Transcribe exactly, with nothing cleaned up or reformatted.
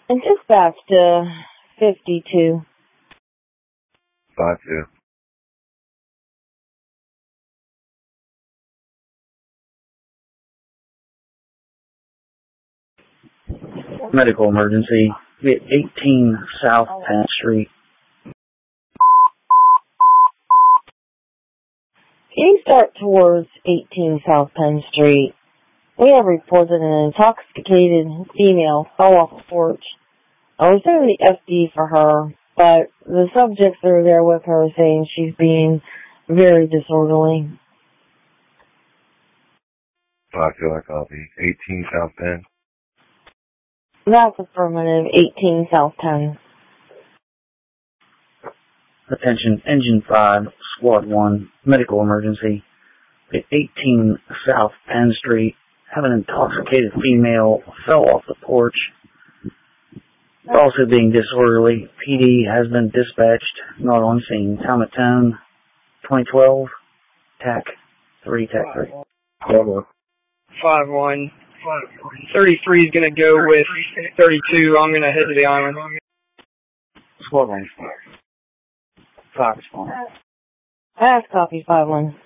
And dispatch to fifty-two. five two. Medical emergency. We at eighteen South Penn Street. Can you start towards eighteen South Penn Street? We have reported an intoxicated female fell off the porch. I was doing the F D for her, but the subjects that are there with her are saying she's being very disorderly. five two, I copy. eighteen South Penn. That's affirmative. eighteen South Penn. Attention, Engine five, Squad one, medical emergency. At eighteen South Penn Street, have an intoxicated female fell off the porch. Also being disorderly. P D has been dispatched, not on scene. Helmet tone, twenty twelve, T A C three, T A C three. five one. thirty-three is going to go with thirty-two. I'm going to head to the island. Squad one. Fox one. Pass copy five one.